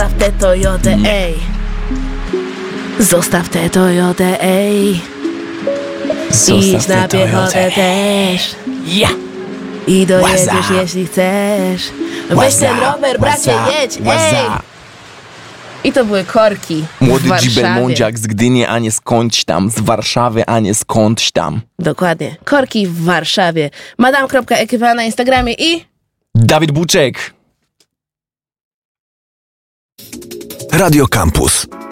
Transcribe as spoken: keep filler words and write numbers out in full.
Zostaw tę Toyotę, ej. Zostaw tę Toyotę, ej. Idź na piechotę też. Ja! I dojedziesz, jeśli chcesz. Weź ten rower, bracie, jedź, ej. I to były Korki w Młody Warszawie. Dzibelmundziak z Gdyni, a nie skądś tam. Z Warszawy, a nie skądś tam. Dokładnie. Korki w Warszawie. Madame.ekipa na Instagramie i... Dawid Buczek. Radio Campus.